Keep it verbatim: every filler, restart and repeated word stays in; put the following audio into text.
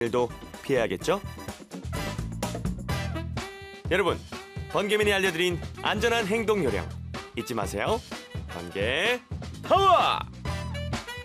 일도 피해야겠죠? 여러분, 번개맨이 알려드린 안전한 행동 요령 잊지 마세요. 번개 파워!